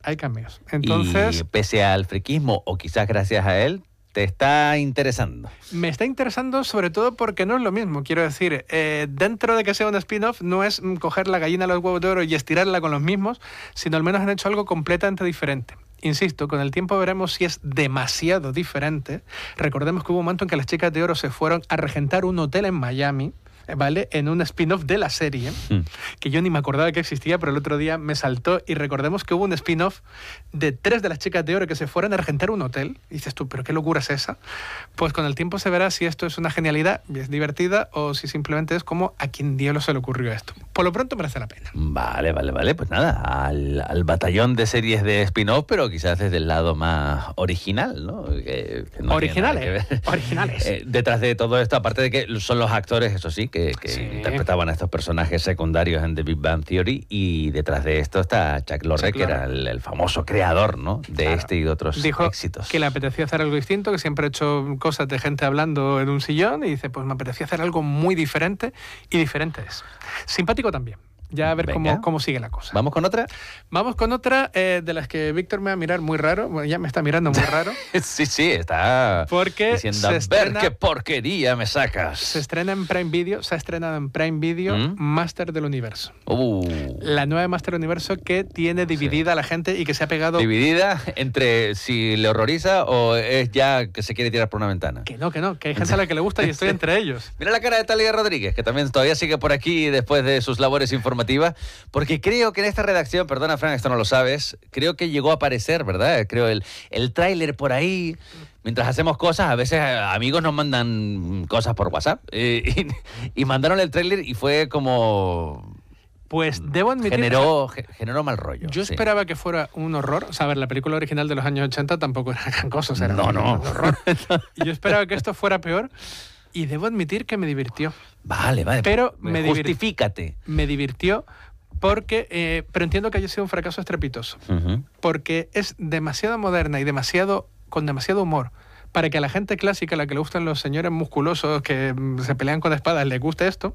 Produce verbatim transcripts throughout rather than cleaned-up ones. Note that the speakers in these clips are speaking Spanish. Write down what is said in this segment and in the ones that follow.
hay cameos. Entonces, y pese al friquismo, o quizás gracias a él, ¿te está interesando? Me está interesando sobre todo porque no es lo mismo. Quiero decir, eh, dentro de que sea un spin-off, no es coger la gallina a los huevos de oro y estirarla con los mismos, sino al menos han hecho algo completamente diferente. Insisto, con el tiempo veremos si es demasiado diferente. Recordemos que hubo un momento en que las chicas de oro se fueron a regentar un hotel en Miami, ¿vale? En un spin-off de la serie, mm. que yo ni me acordaba que existía, pero el otro día me saltó, y recordemos que hubo un spin-off de tres de las chicas de oro que se fueron a regentar un hotel. Y dices tú, ¿pero qué locura es esa? Pues con el tiempo se verá si esto es una genialidad y es divertida, o si simplemente es como a quien diablo se le ocurrió esto. Por lo pronto merece la pena. Vale, vale, vale. Pues nada, al, al batallón de series de spin-off, pero quizás desde el lado más original, ¿no? Que, que no originales, originales. Eh, detrás de todo esto, aparte de que son los actores, eso sí, que Que, que sí. interpretaban a estos personajes secundarios en The Big Bang Theory, y detrás de esto está Chuck Lorre, que era el, el famoso creador, ¿no? de claro. este y de otros Dijo éxitos. Que le apetecía hacer algo distinto, que siempre ha hecho cosas de gente hablando en un sillón, y dice, pues me apetecía hacer algo muy diferente, y diferente es. Simpático también. Ya a ver cómo, cómo sigue la cosa. ¿Vamos con otra? Vamos con otra eh, de las que Víctor me va a mirar muy raro. Bueno, ya me está mirando muy raro. sí, sí, está porque diciendo, a ver qué porquería me sacas. Se estrena en Prime Video, se ha estrenado en Prime Video ¿Mm? Master del Universo. Uh. La nueva Master del Universo que tiene dividida sí. a la gente y que se ha pegado... ¿Dividida entre si le horroriza o es ya que se quiere tirar por una ventana? Que no, que no, que hay gente a la que le gusta y estoy sí. entre ellos. Mira la cara de Talia Rodríguez, que también todavía sigue por aquí después de sus labores informativas. Porque creo que en esta redacción, perdona Fran, esto no lo sabes, creo que llegó a aparecer, ¿verdad? Creo el, el tráiler por ahí, mientras hacemos cosas, a veces amigos nos mandan cosas por WhatsApp, eh, y, y mandaron el tráiler y fue como... Pues debo admitir... Generó, generó mal rollo. Yo sí. esperaba que fuera un horror. O sea, a ver, la película original de los años ochenta tampoco era gran cosa, o sea, era no, un, no. un horror. Yo esperaba que esto fuera peor. Y debo admitir que me divirtió. Vale, vale. Pero me justifícate. Me divirtió porque... Eh, pero entiendo que haya sido un fracaso estrepitoso. Uh-huh. Porque es demasiado moderna y demasiado con demasiado humor para que a la gente clásica, a la que le gustan los señores musculosos que se pelean con espadas, le guste esto.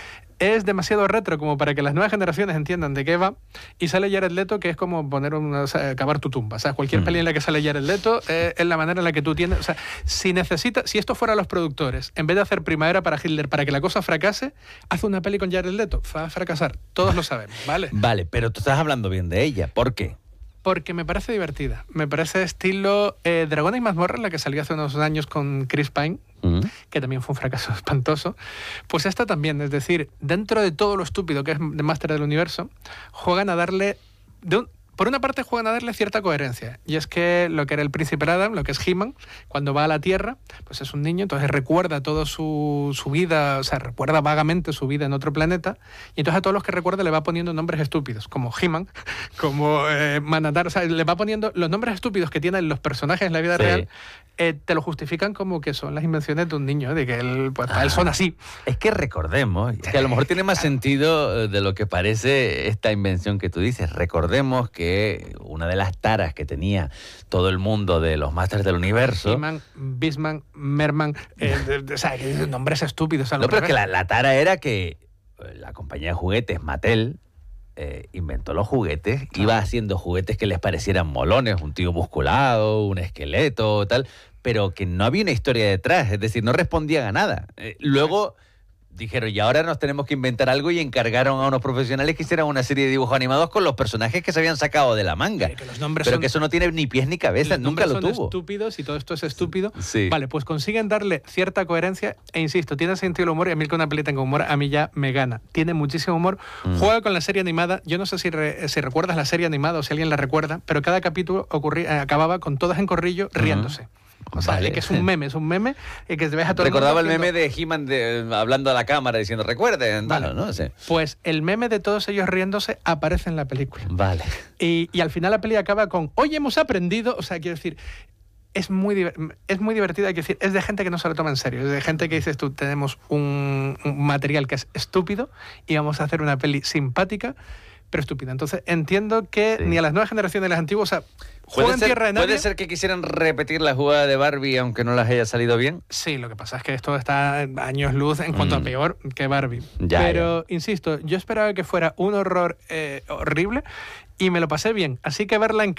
Es demasiado retro como para que las nuevas generaciones entiendan de qué va, y sale Jared Leto, que es como poner una, o sea, cavar tu tumba. O sea, cualquier mm. peli en la que sale Jared Leto eh, es la manera en la que tú tienes... O sea, si necesita, si esto fuera los productores, en vez de hacer Primavera para Hitler para que la cosa fracase, haz una peli con Jared Leto. Va a fracasar. Todos lo sabemos, ¿vale? Vale, pero tú estás hablando bien de ella. ¿Por qué? Porque me parece divertida. Me parece estilo eh, Dragones y Mazmorra, la que salió hace unos años con Chris Pine, uh-huh. que también fue un fracaso espantoso. Pues esta también, es decir, dentro de todo lo estúpido que es de Master del Universo, juegan a darle... De un, por una parte juegan a darle cierta coherencia, y es que lo que era el príncipe Adam, lo que es He-Man, cuando va a la Tierra, pues es un niño, entonces recuerda toda su, su vida, o sea, recuerda vagamente su vida en otro planeta, y entonces a todos los que recuerda le va poniendo nombres estúpidos, como He-Man, como eh, Manatar, o sea, le va poniendo los nombres estúpidos que tienen los personajes en la vida sí. real, eh, te lo justifican como que son las invenciones de un niño, de que él, pues, para él son así. Es que recordemos, que a lo mejor tiene más sentido de lo que parece esta invención que tú dices. Recordemos que una de las taras que tenía todo el mundo de los Masters del Universo... He-Man, Beastman, Merman, eh, de, de, o sea, nombres estúpidos. No, pero es que la, la tara era que la compañía de juguetes, Mattel, eh, inventó los juguetes, claro. iba haciendo juguetes que les parecieran molones, un tío musculado, un esqueleto, tal, pero que no había una historia detrás, es decir, no respondían a nada. Eh, luego... Dijeron, y ahora nos tenemos que inventar algo, y encargaron a unos profesionales que hicieran una serie de dibujos animados con los personajes que se habían sacado de la manga. Que los nombres Pero son, que eso no tiene ni pies ni cabeza, nunca lo tuvo. Son estúpidos y todo esto es estúpido. Sí. Vale, pues consiguen darle cierta coherencia e insisto, tiene sentido el humor, y a mí que una peli tenga humor, a mí ya me gana. Tiene muchísimo humor. Mm. Juega con la serie animada. Yo no sé si, re, si recuerdas la serie animada o si alguien la recuerda, pero cada capítulo ocurría, acababa con todas en corrillo riéndose. Mm. O sea, vale. que es un meme, es un meme y que te ves a todo Recordaba el, el meme de He-Man de, hablando a la cámara diciendo, recuerden, vale. no, no sé. Pues el meme de todos ellos riéndose aparece en la película. Vale. Y, y al final la peli acaba con, hoy hemos aprendido, o sea, quiero decir, es muy, es muy divertida, hay que decir, es de gente que no se lo toma en serio, es de gente que dices tú, tenemos un, un material que es estúpido y vamos a hacer una peli simpática, pero estúpida. Entonces entiendo que sí. ni a las nuevas generaciones ni a las antiguas, o sea, ¿Puede ser, tierra de nadie. ¿Puede ser que quisieran repetir la jugada de Barbie aunque no les haya salido bien? Sí, lo que pasa es que esto está años luz en cuanto mm. a peor que Barbie. Ya, pero, ya. insisto, yo esperaba que fuera un horror eh, horrible y me lo pasé bien. Así que verla en